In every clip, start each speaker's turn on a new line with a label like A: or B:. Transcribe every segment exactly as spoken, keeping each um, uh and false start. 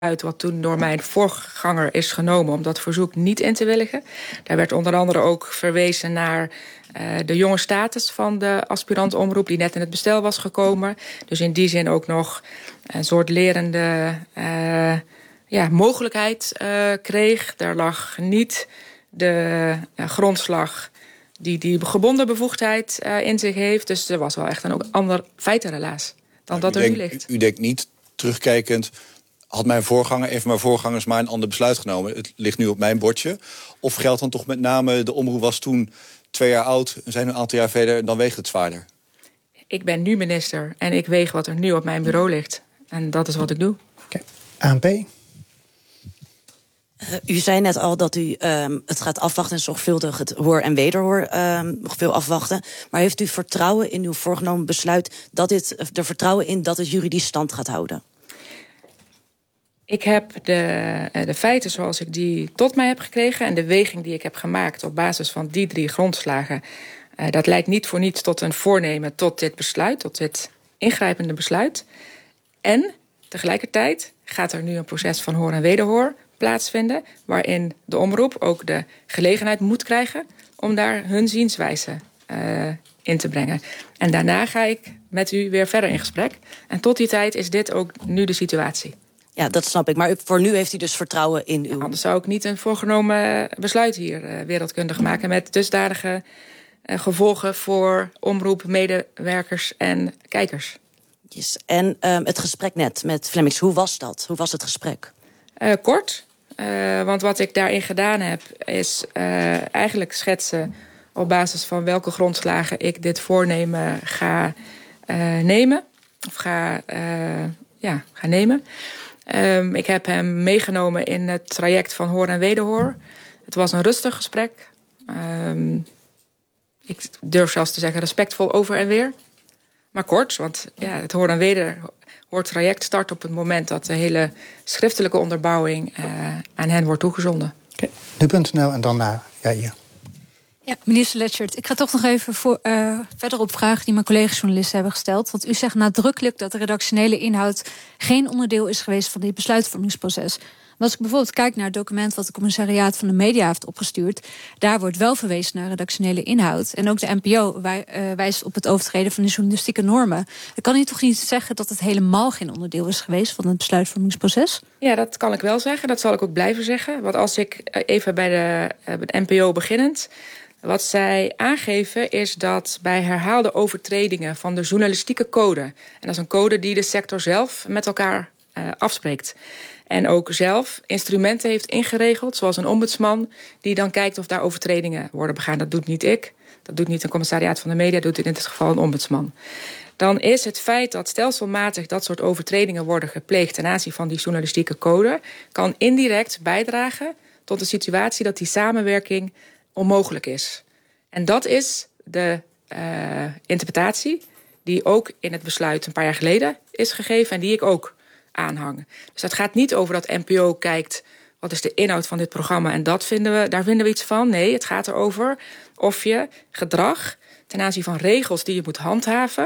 A: wat toen door mijn voorganger is genomen om dat verzoek niet in te willigen. Daar werd onder andere ook verwezen naar uh, de jonge status van de aspirant-omroep die net in het bestel was gekomen. Dus in die zin ook nog een soort lerende uh, ja, mogelijkheid uh, kreeg. Daar lag niet de uh, grondslag die die gebonden bevoegdheid uh, in zich heeft. Dus er was wel echt een ook ander feitenrelaas dan
B: nou,
A: dat er
B: denk,
A: nu ligt.
B: U, u denkt niet, terugkijkend, had mijn voorganger, een van mijn voorgangers, maar een ander besluit genomen. Het ligt nu op mijn bordje. Of geldt dan toch met name, de omroep was toen twee jaar oud, we zijn een aantal jaar verder, dan weegt het zwaarder.
A: Ik ben nu minister en ik weeg wat er nu op mijn bureau ligt. En dat is wat ik doe.
C: Okay. A N P? Uh,
D: u zei net al dat u um, het gaat afwachten en zorgvuldig het hoor en wederhoor um, nog veel afwachten. Maar heeft u vertrouwen in uw voorgenomen besluit dat dit, er vertrouwen in dat het juridisch stand gaat houden?
A: Ik heb de, de feiten zoals ik die tot mij heb gekregen en de weging die ik heb gemaakt op basis van die drie grondslagen, uh, dat leidt niet voor niets tot een voornemen tot dit besluit, tot dit ingrijpende besluit. En tegelijkertijd gaat er nu een proces van hoor en wederhoor plaatsvinden, waarin de omroep ook de gelegenheid moet krijgen om daar hun zienswijze uh, in te brengen. En daarna ga ik met u weer verder in gesprek. En tot die tijd is dit ook nu de situatie.
D: Ja, dat snap ik. Maar voor nu heeft u dus vertrouwen in uw...
A: Anders zou ik niet een voorgenomen besluit hier uh, wereldkundig maken met dusdanige uh, gevolgen voor omroep, medewerkers en kijkers.
D: Yes. En um, het gesprek net met Flemmix, hoe was dat? Hoe was het gesprek?
A: Uh, kort, uh, want wat ik daarin gedaan heb is uh, eigenlijk schetsen op basis van welke grondslagen ik dit voornemen ga uh, nemen. Of ga, uh, ja, ga nemen. Um, ik heb hem meegenomen in het traject van hoor en wederhoor. Het was een rustig gesprek. Um, ik durf zelfs te zeggen respectvol over en weer. Maar kort, want ja, het hoor en wederhoor traject start op het moment dat de hele schriftelijke onderbouwing uh, aan hen wordt toegezonden.
C: Okay. Nu punt nl en dan naar ja, hier.
E: Ja, minister Lechtert, ik ga toch nog even voor, uh, verder op vragen die mijn collega-journalisten hebben gesteld. Want u zegt nadrukkelijk dat de redactionele inhoud geen onderdeel is geweest van dit besluitvormingsproces. Maar als ik bijvoorbeeld kijk naar het document wat de commissariaat van de media heeft opgestuurd, daar wordt wel verwezen naar redactionele inhoud. En ook de N P O wij, uh, wijst op het overtreden van de journalistieke normen. Dan kan u toch niet zeggen dat het helemaal geen onderdeel is geweest van het besluitvormingsproces?
A: Ja, dat kan ik wel zeggen. Dat zal ik ook blijven zeggen. Want als ik even bij de, uh, bij de N P O beginnend, wat zij aangeven is dat bij herhaalde overtredingen van de journalistieke code, en dat is een code die de sector zelf met elkaar uh, afspreekt, en ook zelf instrumenten heeft ingeregeld, zoals een ombudsman, die dan kijkt of daar overtredingen worden begaan. Dat doet niet ik, dat doet niet een commissariaat van de media, dat doet in dit geval een ombudsman. Dan is het feit dat stelselmatig dat soort overtredingen worden gepleegd ten aanzien van die journalistieke code, kan indirect bijdragen tot de situatie dat die samenwerking onmogelijk is. En dat is de uh, interpretatie die ook in het besluit een paar jaar geleden is gegeven en die ik ook aanhang. Dus dat gaat niet over dat N P O kijkt wat is de inhoud van dit programma en dat vinden we, daar vinden we iets van. Nee, het gaat erover of je gedrag ten aanzien van regels die je moet handhaven,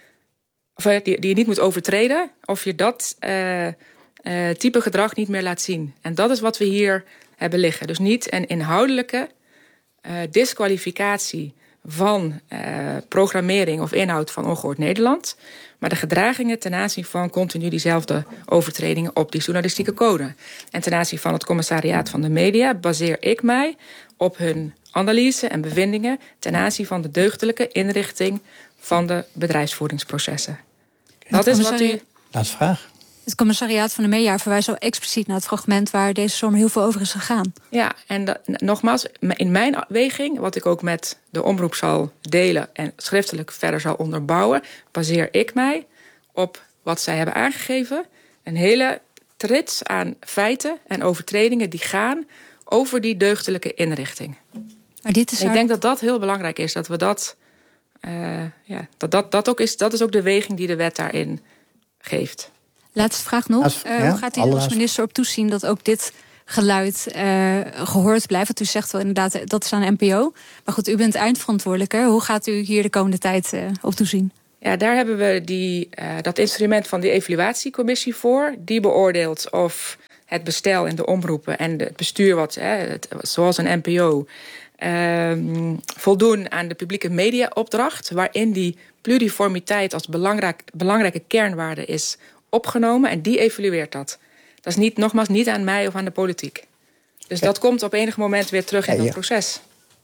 A: of die, die je niet moet overtreden, of je dat uh, uh, type gedrag niet meer laat zien. En dat is wat we hier hebben liggen. Dus niet een inhoudelijke Uh, disqualificatie van uh, programmering of inhoud van Ongehoord Nederland, maar de gedragingen ten aanzien van continu diezelfde overtredingen op die journalistieke code. En ten aanzien van het commissariaat van de media baseer ik mij op hun analyse en bevindingen ten aanzien van de deugdelijke inrichting van de bedrijfsvoeringsprocessen. Dat is wat u...
C: Laatste vraag.
E: Het commissariaat van de media verwijst al expliciet naar het fragment waar deze zomer heel veel over is gegaan.
A: Ja, en dat, nogmaals, in mijn weging, wat ik ook met de omroep zal delen en schriftelijk verder zal onderbouwen, baseer ik mij op wat zij hebben aangegeven. Een hele trits aan feiten en overtredingen die gaan over die deugdelijke inrichting.
E: Maar dit is
A: ik haar... denk dat dat heel belangrijk is, dat we dat, uh, ja, dat, dat, dat ook is, dat is ook de weging die de wet daarin geeft.
E: Laatste vraag nog.
C: Als,
E: uh,
C: ja,
E: hoe gaat u als minister op toezien dat ook dit geluid uh, gehoord blijft? Want u zegt wel inderdaad, dat is aan de N P O. Maar goed, u bent eindverantwoordelijke. Hoe gaat u hier de komende tijd uh, op toezien?
A: Ja, daar hebben we die, uh, dat instrument van de evaluatiecommissie voor. Die beoordeelt of het bestel in de omroepen en het bestuur, wat, hè, het, zoals een N P O... Uh, voldoen aan de publieke mediaopdracht, waarin die pluriformiteit als belangrijk, belangrijke kernwaarde is opgenomen. En die evalueert dat. Dat is niet, nogmaals niet aan mij of aan de politiek. Dus ja. dat komt op enig moment weer terug in ja, dat ja. proces.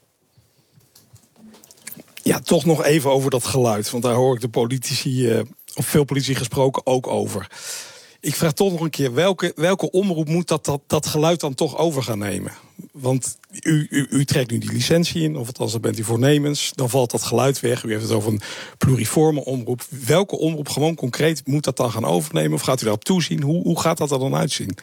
F: Ja, toch nog even over dat geluid. Want daar hoor ik de politici, uh, of veel politici gesproken, ook over. Ik vraag toch nog een keer, welke, welke omroep moet dat, dat, dat geluid dan toch over gaan nemen? Want u, u, u trekt nu die licentie in, of althans dat bent u voornemens. Dan valt dat geluid weg. U heeft het over een pluriforme omroep. Welke omroep gewoon concreet moet dat dan gaan overnemen? Of gaat u daarop toezien? Hoe, hoe gaat dat er dan uitzien?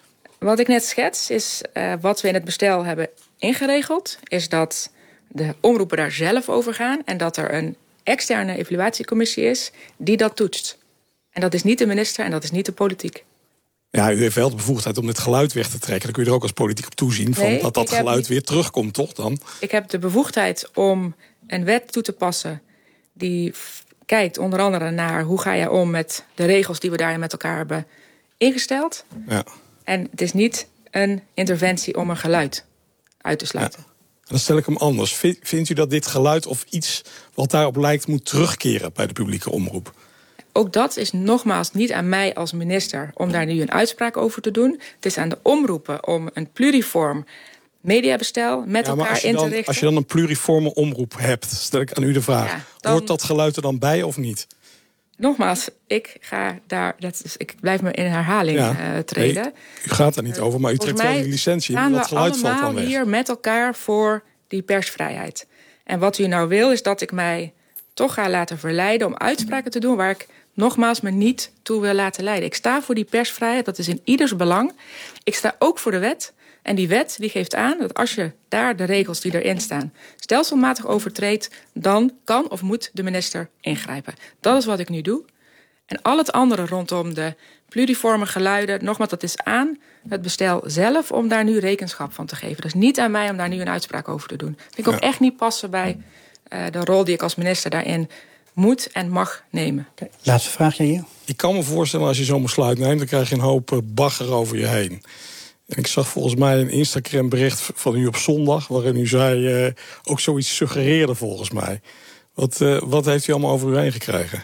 A: Wat ik net schets is uh, wat we in het bestel hebben ingeregeld. Is dat de omroepen daar zelf over gaan. En dat er een externe evaluatiecommissie is die dat toetst. En dat is niet de minister en dat is niet de politiek.
F: Ja, u heeft wel de bevoegdheid om dit geluid weg te trekken. Dan kun je er ook als politiek op toezien van nee, dat dat geluid niet... weer terugkomt, toch dan?
A: Ik heb de bevoegdheid om een wet toe te passen die f- kijkt onder andere naar hoe ga je om met de regels die we daarin met elkaar hebben ingesteld.
F: Ja.
A: En het is niet een interventie om een geluid uit te sluiten.
F: Ja. Dan stel ik hem anders. Vindt u dat dit geluid of iets wat daarop lijkt moet terugkeren bij de publieke omroep?
A: Ook dat is nogmaals niet aan mij als minister om daar nu een uitspraak over te doen. Het is aan de omroepen om een pluriform mediabestel met
F: ja,
A: elkaar in
F: dan,
A: te richten.
F: Als je dan een pluriforme omroep hebt, stel ik aan u de vraag. Ja, dan, hoort dat geluid er dan bij of niet?
A: Nogmaals, ik ga daar, dat is, ik blijf me in herhaling ja, uh, treden.
F: Nee, u gaat daar niet over, maar u trekt wel die licentie in. Dat geluid valt dan weg.
A: We hier met elkaar voor die persvrijheid. En wat u nou wil, is dat ik mij toch ga laten verleiden om uitspraken te doen waar ik nogmaals me niet toe wil laten leiden. Ik sta voor die persvrijheid, dat is in ieders belang. Ik sta ook voor de wet. En die wet die geeft aan dat als je daar de regels die erin staan stelselmatig overtreedt, dan kan of moet de minister ingrijpen. Dat is wat ik nu doe. En al het andere rondom de pluriforme geluiden, nogmaals, dat is aan het bestel zelf om daar nu rekenschap van te geven. Dat is niet aan mij om daar nu een uitspraak over te doen. Dat vind ik ook ja. echt niet passen bij uh, de rol die ik als minister daarin moet en mag nemen.
C: Okay. Laatste vraagje hier.
F: Ik kan me voorstellen, als je zo'n besluit neemt, dan krijg je een hoop bagger over je heen. En ik zag volgens mij een Instagram bericht van u op zondag, waarin u zei, uh, ook zoiets suggereerde volgens mij. Wat, uh, wat heeft u allemaal over u heen gekregen?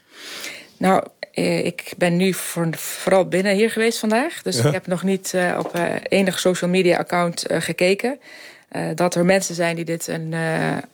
A: Nou, eh, ik ben nu voor, vooral binnen hier geweest vandaag. Dus ja. ik heb nog niet uh, op uh, enig social media account uh, gekeken. Uh, dat er mensen zijn die dit een uh, uh,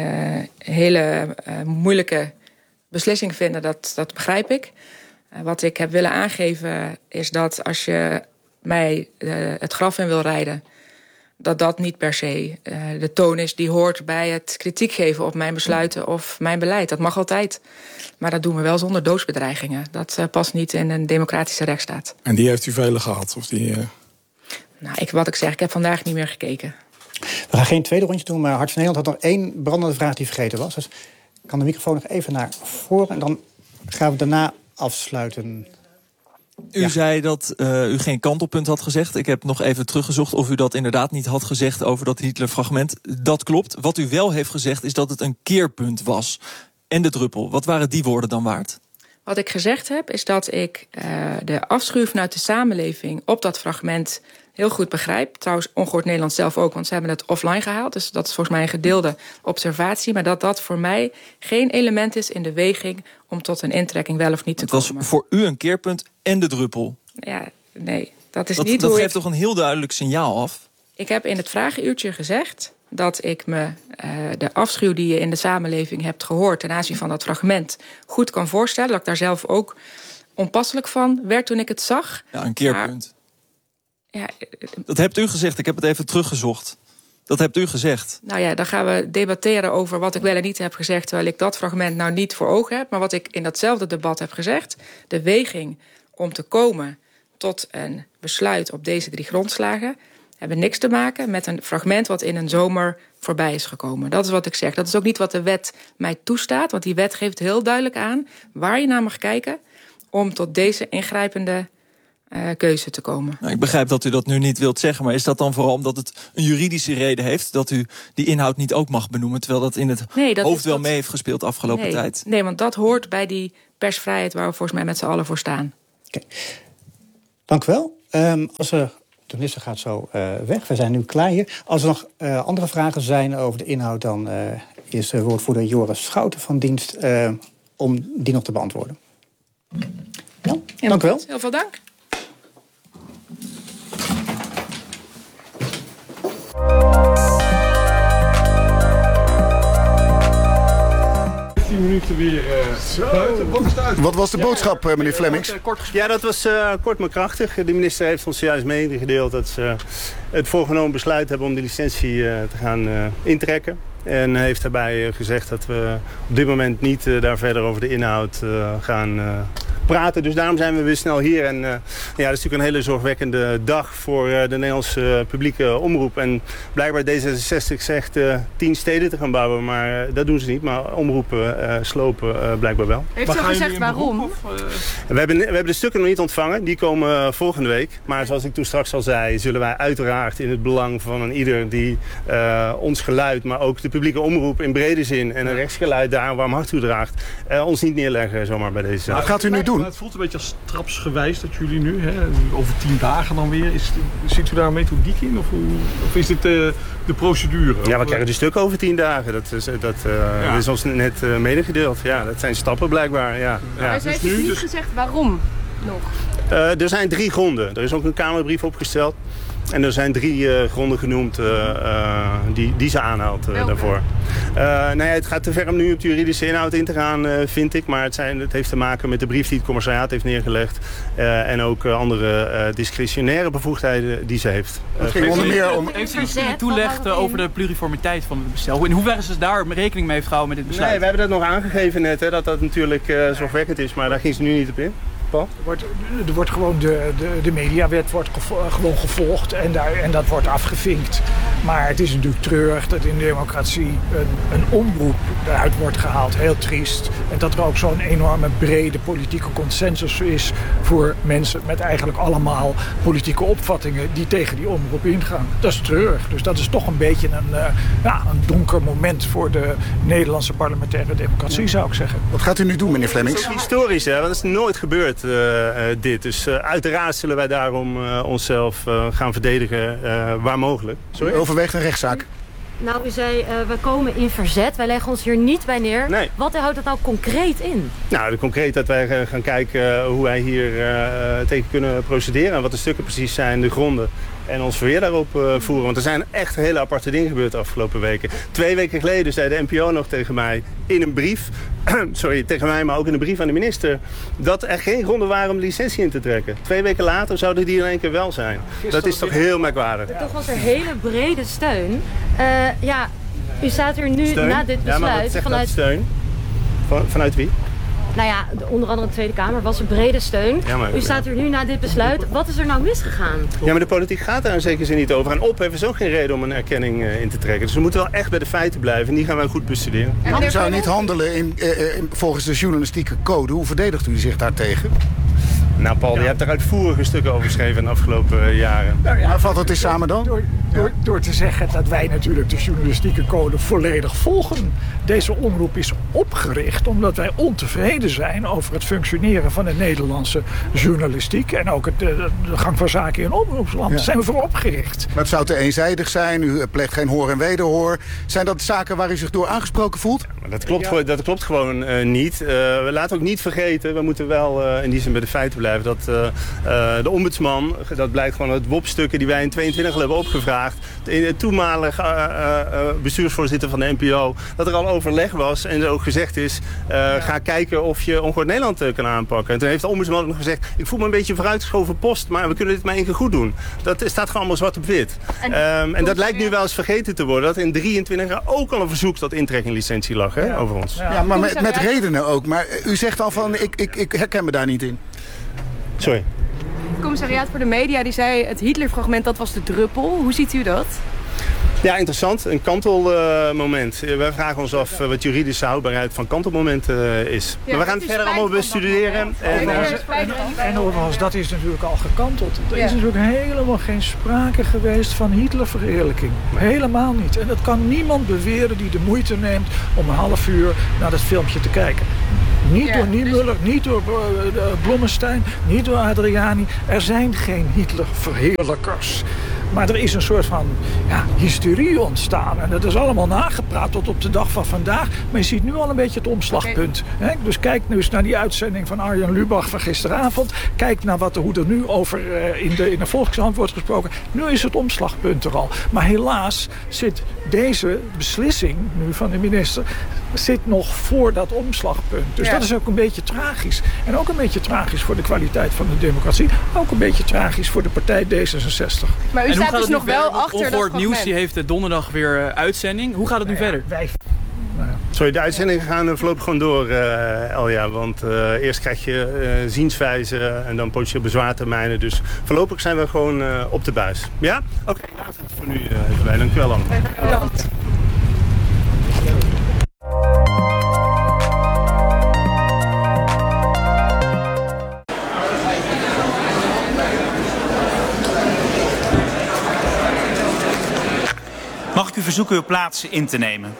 A: hele uh, moeilijke beslissing vinden, dat, dat begrijp ik. Uh, wat ik heb willen aangeven is dat als je mij uh, het graf in wil rijden, dat dat niet per se uh, de toon is die hoort bij het kritiek geven op mijn besluiten of mijn beleid. Dat mag altijd. Maar dat doen we wel zonder doodsbedreigingen. Dat uh, past niet in een democratische rechtsstaat.
F: En die heeft u vele gehad? Of die, uh...
A: Nou, ik, wat ik zeg, ik heb vandaag niet meer gekeken.
C: We gaan geen tweede rondje doen, maar Hart van Nederland had nog één brandende vraag die vergeten was. Dus ik kan de microfoon nog even naar voren en dan gaan we daarna afsluiten.
G: U ja. zei dat uh, u geen kantelpunt had gezegd. Ik heb nog even teruggezocht of u dat inderdaad niet had gezegd over dat Hitler-fragment. Dat klopt. Wat u wel heeft gezegd is dat het een keerpunt was. En de druppel. Wat waren die woorden dan waard?
A: Wat ik gezegd heb is dat ik uh, de afschuw vanuit de samenleving op dat fragment heel goed begrijp. Trouwens, Ongehoord Nederland zelf ook, want ze hebben het offline gehaald. Dus dat is volgens mij een gedeelde observatie. Maar dat dat voor mij geen element is in de weging om tot een intrekking wel of niet te komen.
G: Het was voor u een keerpunt en de druppel.
A: Ja, nee, dat is
G: dat,
A: niet
G: dat
A: hoe
G: geeft
A: ik...
G: toch een heel duidelijk signaal af?
A: Ik heb in het vragenuurtje gezegd dat ik me uh, de afschuw die je in de samenleving hebt gehoord ten aanzien van dat fragment goed kan voorstellen. Dat ik daar zelf ook onpasselijk van werd toen ik het zag.
G: Ja, een keerpunt.
A: Maar, ja,
G: dat hebt u gezegd. Ik heb het even teruggezocht. Dat hebt u gezegd.
A: Nou ja, dan gaan we debatteren over wat ik wel en niet heb gezegd, terwijl ik dat fragment nou niet voor ogen heb. Maar wat ik in datzelfde debat heb gezegd, de weging om te komen tot een besluit op deze drie grondslagen hebben niks te maken met een fragment wat in een zomer voorbij is gekomen. Dat is wat ik zeg. Dat is ook niet wat de wet mij toestaat, want die wet geeft heel duidelijk aan waar je naar mag kijken om tot deze ingrijpende uh, keuze te komen.
G: Nou, ik begrijp dat u dat nu niet wilt zeggen, maar is dat dan vooral omdat het een juridische reden heeft dat u die inhoud niet ook mag benoemen, terwijl dat in het nee, dat hoofd wel dat... mee heeft gespeeld de afgelopen
A: nee,
G: tijd?
A: Nee, want dat hoort bij die persvrijheid waar we volgens mij met z'n allen voor staan.
C: Okay. Dank u wel. Um, als er, de minister gaat zo uh, weg, we zijn nu klaar hier. Als er nog uh, andere vragen zijn over de inhoud, dan uh, is uh, woordvoerder Joris Schouten van dienst uh, om die nog te beantwoorden. Ja, ja, dank u wel.
A: Heel veel dank.
F: tien minuten weer uh, buiten. Wat, is het uit?
H: Wat was de boodschap, uh, meneer Flemmings?
I: Ja, dat was uh, kort maar krachtig. De minister heeft ons juist meegedeeld dat ze het voorgenomen besluit hebben om de licentie uh, te gaan uh, intrekken. En heeft daarbij gezegd dat we op dit moment niet uh, daar verder over de inhoud uh, gaan uh, praten. Dus daarom zijn we weer snel hier. En uh, ja, dat is natuurlijk een hele zorgwekkende dag voor uh, de Nederlandse uh, publieke omroep. En blijkbaar D zesenzestig zegt uh, tien steden te gaan bouwen, maar uh, dat doen ze niet. Maar omroepen uh, slopen uh, blijkbaar wel.
J: Heeft u al gezegd waarom? Of, uh...
I: we, hebben, we hebben de stukken nog niet ontvangen. Die komen uh, volgende week. Maar zoals ik toen straks al zei, zullen wij uiteraard in het belang van een ieder die uh, ons geluid, maar ook de publieke omroep in brede zin en een rechtsgeluid daar een warm hart toe draagt, uh, ons niet neerleggen zomaar bij deze zaak.
H: Wat gaat u nu doen?
F: Het voelt een beetje als trapsgewijs dat jullie nu, hè, over tien dagen dan weer, is, ziet u daar methodiek in? Of, hoe, of is dit uh, de procedure?
I: Ja, we krijgen de stukken over tien dagen. Dat is, dat, uh, ja. dat is ons net uh, medegedeeld. Ja, dat zijn stappen blijkbaar. Ja.
J: Ja.
I: Ja.
J: Maar ze heeft dus niet dus... gezegd waarom nog?
I: Uh, er zijn drie gronden. Er is ook een Kamerbrief opgesteld. En er zijn drie uh, gronden genoemd uh, uh, die, die ze aanhaalt uh, daarvoor. Uh, nou ja, het gaat te ver om nu op de juridische inhoud in te gaan, uh, vind ik. Maar het, zijn, het heeft te maken met de brief die het commissariaat heeft neergelegd. Uh, en ook uh, andere uh, discretionaire bevoegdheden die ze heeft.
H: Uh, het ging onder meer om...
J: Heeft u iets toelegd over de pluriformiteit van het bestel? In hoeverre ze daar rekening mee heeft gehouden met dit besluit?
I: Nee, we hebben dat nog aangegeven net, hè, dat dat natuurlijk uh, zorgwekkend is. Maar daar ging ze nu niet op in.
K: Er wordt, er wordt gewoon de, de, de mediawet wordt gevo- gewoon gevolgd en, daar, en dat wordt afgevinkt. Maar het is natuurlijk treurig dat in de democratie een, een omroep eruit wordt gehaald. Heel triest. En dat er ook zo'n enorme brede politieke consensus is voor mensen met eigenlijk allemaal politieke opvattingen die tegen die omroep ingaan. Dat is treurig. Dus dat is toch een beetje een, uh, ja, een donker moment voor de Nederlandse parlementaire democratie, zou ik zeggen.
H: Wat gaat u nu doen, meneer Flemmings?
I: Dat is historisch, hè? Want dat is nooit gebeurd. Uh, uh, dit. Dus uh, uiteraard zullen wij daarom uh, onszelf uh, gaan verdedigen uh, waar mogelijk.
H: Sorry? Overweegt een rechtszaak?
L: Nou, u zei, uh, we komen in verzet. Wij leggen ons hier niet bij neer.
I: Nee.
L: Wat houdt dat nou concreet in?
I: Nou, concreet dat wij gaan kijken hoe wij hier uh, tegen kunnen procederen. En wat de stukken precies zijn, de gronden. En ons verweer daarop uh, voeren. Want er zijn echt hele aparte dingen gebeurd de afgelopen weken. Twee weken geleden zei de N P O nog tegen mij in een brief... sorry, tegen mij, maar ook in een brief aan de minister... dat er geen gronden waren om de licentie in te trekken. Twee weken later zouden die in één keer wel zijn. Dat is toch heel merkwaardig.
L: Ja. Toch was er hele brede steun. Uh, ja, u staat hier nu
I: steun?
L: na dit besluit...
I: Ja, maar wat zegt
L: vanuit...
I: dat steun? Van, vanuit wie?
L: Nou ja, onder andere de Tweede Kamer was een brede steun.
I: Ja, maar,
L: U staat hier nu na dit besluit. Wat is er nou misgegaan?
I: Ja, maar de politiek gaat daar in zekere zin niet over. En ophef is ook geen reden om een erkenning uh, in te trekken. Dus we moeten wel echt bij de feiten blijven. En die gaan wij goed bestuderen.
H: En u zou niet handelen in, uh, in, volgens de journalistieke code. Hoe verdedigt u zich daartegen?
I: Nou, Paul, ja. je hebt er uitvoerige stukken over geschreven in de afgelopen uh, jaren.
K: Nou ja,
H: maar vat het eens samen dan?
K: Door, door, ja. door te zeggen dat wij natuurlijk de journalistieke code volledig volgen. Deze omroep is opgericht omdat wij ontevreden zijn over het functioneren van de Nederlandse journalistiek. En ook het, de, de gang van zaken in omroepsland. Ja. Daar zijn we voor opgericht.
H: Maar het zou te eenzijdig zijn. U pleegt geen hoor en wederhoor. Zijn dat zaken waar u zich door aangesproken voelt?
I: Ja, dat, klopt, ja. dat klopt gewoon uh, niet. Uh, we laten ook niet vergeten, we moeten wel uh, in die zin bij de feiten blijven. Dat uh, uh, de ombudsman, dat blijkt gewoon uit W O P-stukken die wij in tweeëntwintig al hebben opgevraagd. In het toenmalige uh, uh, bestuursvoorzitter van de N P O. Dat er al overleg was en er ook gezegd is, uh, ja. ga kijken of je Ongehoord Nederland uh, kan aanpakken. En toen heeft de ombudsman nog gezegd, ik voel me een beetje vooruitgeschoven post, maar we kunnen dit maar één keer goed doen. Dat staat gewoon allemaal zwart op wit. En, um, en dat lijkt nu wel eens vergeten te worden. Dat in drieëntwintig jaar ook al een verzoek tot intrekkinglicentie lag hè, ja. over ons.
H: Ja, ja maar met, met redenen ook. Maar u zegt al van, ik, ik, ik herken me daar niet in.
I: Sorry.
J: Het commissariaat voor de media die zei het Hitler-fragment dat was de druppel. Hoe ziet u dat?
I: Ja, interessant. Een kantelmoment. Uh, wij vragen ons af uh, wat juridische houdbaarheid van kantelmomenten uh, is. Ja, maar we gaan het verder allemaal bestuderen. En, uh,
K: en overigens, dat is natuurlijk al gekanteld. Er ja. is natuurlijk helemaal geen sprake geweest van Hitlerverheerlijking. Helemaal niet. En dat kan niemand beweren die de moeite neemt om een half uur naar dat filmpje te kijken. Niet ja, door Niemöller, dus... niet door uh, Blommestein, niet door Adriani. Er zijn geen Hitlerverheerlijkers. Maar er is een soort van ja, hysterie ontstaan. En dat is allemaal nagepraat tot op de dag van vandaag. Maar je ziet nu al een beetje het omslagpunt. Hè? Dus kijk nu eens naar die uitzending van Arjen Lubach van gisteravond. Kijk naar wat, hoe er nu over uh, in, de, in de Volkskrant wordt gesproken. Nu is het omslagpunt er al. Maar helaas zit deze beslissing nu van de minister zit nog voor dat omslagpunt. Dus ja. dat is ook een beetje tragisch. En ook een beetje tragisch voor de kwaliteit van de democratie. Ook een beetje tragisch voor de partij D zesenzestig.
J: Maar u staat dus nog wel achter dat fragment. Nieuws die heeft donderdag weer uh, uitzending. Hoe gaat het nu nou ja, verder?
K: Wij...
I: Sorry, de uitzendingen gaan voorlopig gewoon door, uh, Elja. Want uh, eerst krijg je uh, zienswijze en dan potentieel bezwaartermijnen. Dus voorlopig zijn we gewoon uh, op de buis. Ja? Oké, okay, laat het voor nu uh, even bij. Dank u wel, Anne. Ja.
M: Mag ik u verzoeken uw plaats in te nemen?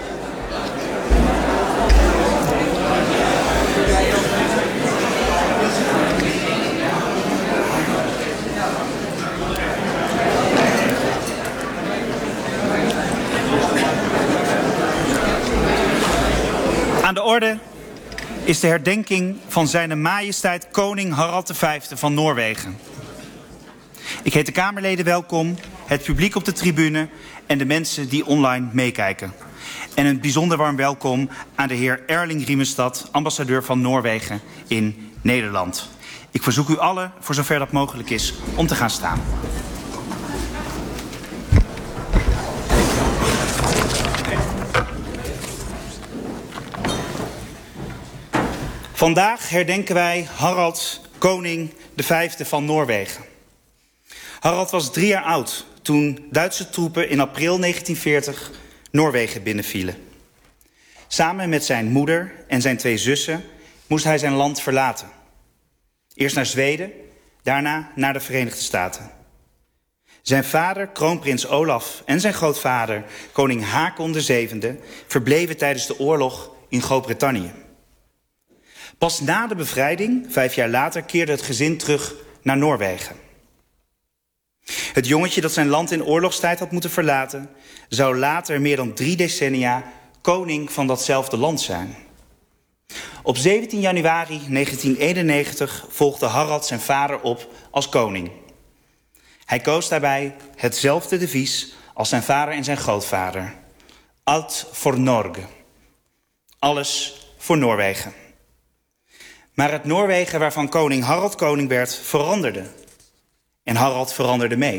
M: Aan de orde is de herdenking van Zijne Majesteit Koning Harald de Vijfde van Noorwegen. Ik heet de Kamerleden welkom, het publiek op de tribune en de mensen die online meekijken. En een bijzonder warm welkom aan de heer Erling Riemestad, ambassadeur van Noorwegen in Nederland. Ik verzoek u allen, voor zover dat mogelijk is, om te gaan staan. Vandaag herdenken wij Harald, koning de Vijfde van Noorwegen. Harald was drie jaar oud toen Duitse troepen in april negentien veertig Noorwegen binnenvielen. Samen met zijn moeder en zijn twee zussen moest hij zijn land verlaten. Eerst naar Zweden, daarna naar de Verenigde Staten. Zijn vader, kroonprins Olaf, en zijn grootvader, koning Haakon de Zevende, verbleven tijdens de oorlog in Groot-Brittannië. Pas na de bevrijding, vijf jaar later, keerde het gezin terug naar Noorwegen. Het jongetje dat zijn land in oorlogstijd had moeten verlaten, zou later meer dan drie decennia koning van datzelfde land zijn. Op zeventien januari negentien eenennegentig volgde Harald zijn vader op als koning. Hij koos daarbij hetzelfde devies als zijn vader en zijn grootvader. Alt for Norge. Alles voor Noorwegen. Maar het Noorwegen waarvan koning Harald koning werd, veranderde. En Harald veranderde mee.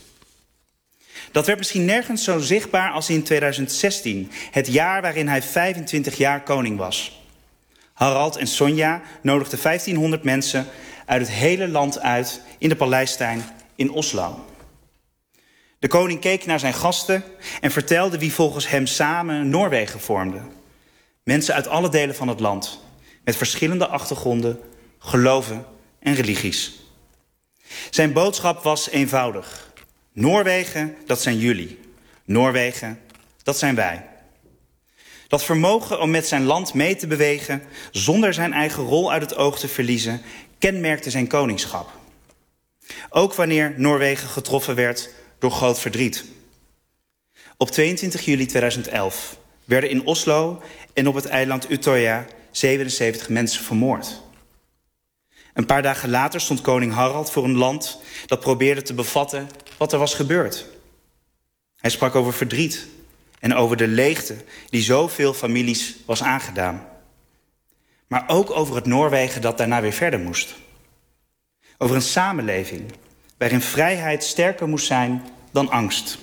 M: Dat werd misschien nergens zo zichtbaar als in tweeduizend zestien, het jaar waarin hij vijfentwintig jaar koning was. Harald en Sonja nodigden vijftienhonderd mensen uit het hele land uit in de Paleistuin in Oslo. De koning keek naar zijn gasten en vertelde wie volgens hem samen Noorwegen vormden. Mensen uit alle delen van het land, met verschillende achtergronden, geloven en religies. Zijn boodschap was eenvoudig. Noorwegen, dat zijn jullie. Noorwegen, dat zijn wij. Dat vermogen om met zijn land mee te bewegen, zonder zijn eigen rol uit het oog te verliezen, kenmerkte zijn koningschap. Ook wanneer Noorwegen getroffen werd door groot verdriet. Op tweeëntwintig juli tweeduizend elf werden in Oslo en op het eiland Utøya zevenenzeventig mensen vermoord. Een paar dagen later stond koning Harald voor een land dat probeerde te bevatten wat er was gebeurd. Hij sprak over verdriet en over de leegte die zoveel families was aangedaan. Maar ook over het Noorwegen dat daarna weer verder moest. Over een samenleving waarin vrijheid sterker moest zijn dan angst.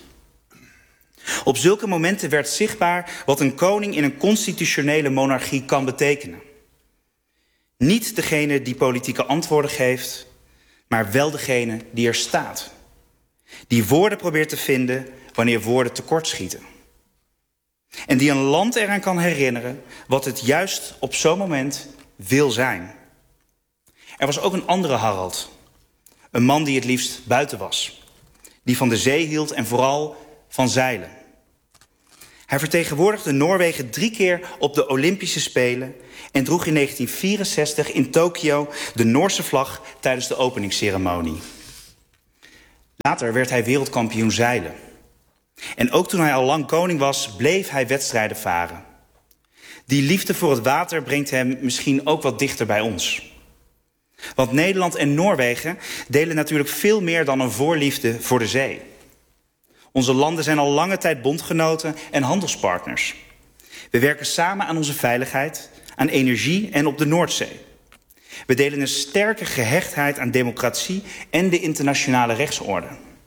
M: Op zulke momenten werd zichtbaar wat een koning in een constitutionele monarchie kan betekenen. Niet degene die politieke antwoorden geeft, maar wel degene die er staat. Die woorden probeert te vinden wanneer woorden tekortschieten. En die een land eraan kan herinneren wat het juist op zo'n moment wil zijn. Er was ook een andere Harald. Een man die het liefst buiten was. Die van de zee hield en vooral van zeilen. Hij vertegenwoordigde Noorwegen drie keer op de Olympische Spelen en droeg in negentien vierenzestig in Tokio de Noorse vlag tijdens de openingsceremonie. Later werd hij wereldkampioen zeilen. En ook toen hij al lang koning was, bleef hij wedstrijden varen. Die liefde voor het water brengt hem misschien ook wat dichter bij ons. Want Nederland en Noorwegen delen natuurlijk veel meer dan een voorliefde voor de zee. Onze landen zijn al lange tijd bondgenoten en handelspartners. We werken samen aan onze veiligheid, aan energie en op de Noordzee. We delen een sterke gehechtheid aan democratie en de internationale rechtsorde.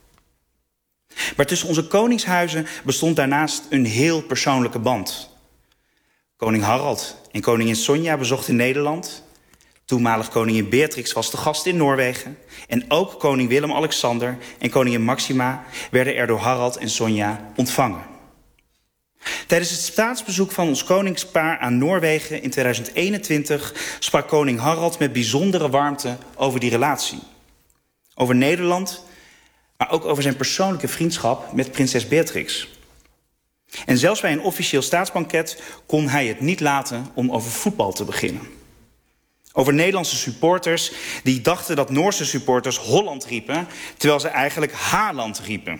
M: Maar tussen onze koningshuizen bestond daarnaast een heel persoonlijke band. Koning Harald en koningin Sonja bezochten Nederland. Toenmalig koningin Beatrix was de gast in Noorwegen. En ook koning Willem-Alexander en koningin Maxima werden er door Harald en Sonja ontvangen. Tijdens het staatsbezoek van ons koningspaar aan Noorwegen in tweeduizend eenentwintig sprak koning Harald met bijzondere warmte over die relatie. Over Nederland, maar ook over zijn persoonlijke vriendschap met prinses Beatrix. En zelfs bij een officieel staatsbanket kon hij het niet laten om over voetbal te beginnen. Over Nederlandse supporters die dachten dat Noorse supporters Holland riepen, terwijl ze eigenlijk Haaland riepen.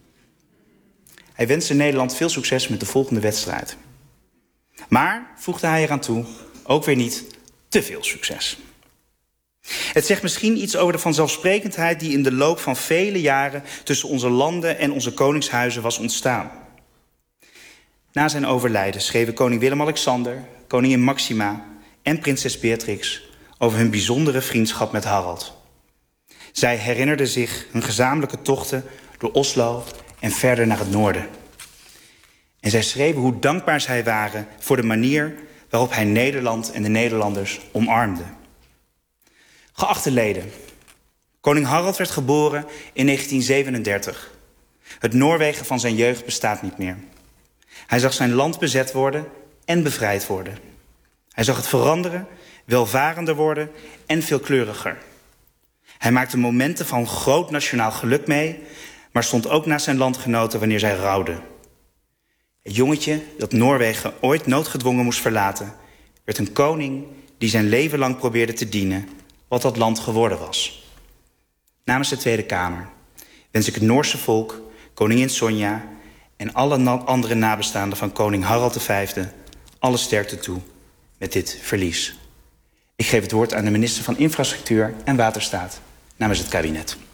M: Hij wenste Nederland veel succes met de volgende wedstrijd. Maar, voegde hij eraan toe, ook weer niet te veel succes. Het zegt misschien iets over de vanzelfsprekendheid die in de loop van vele jaren tussen onze landen en onze koningshuizen was ontstaan. Na zijn overlijden schreven koning Willem-Alexander, koningin Maxima en prinses Beatrix over hun bijzondere vriendschap met Harald. Zij herinnerden zich hun gezamenlijke tochten door Oslo en verder naar het noorden. En zij schreven hoe dankbaar zij waren voor de manier waarop hij Nederland en de Nederlanders omarmde. Geachte leden, koning Harald werd geboren in negentien zevenendertig. Het Noorwegen van zijn jeugd bestaat niet meer. Hij zag zijn land bezet worden en bevrijd worden. Hij zag het veranderen, welvarender worden en veelkleuriger. Hij maakte momenten van groot nationaal geluk mee, maar stond ook naast zijn landgenoten wanneer zij rouwden. Het jongetje dat Noorwegen ooit noodgedwongen moest verlaten, werd een koning die zijn leven lang probeerde te dienen wat dat land geworden was. Namens de Tweede Kamer wens ik het Noorse volk, koningin Sonja en alle andere nabestaanden van koning Harald de Vijfde alle sterkte toe met dit verlies. Ik geef het woord aan de minister van Infrastructuur en Waterstaat namens het kabinet.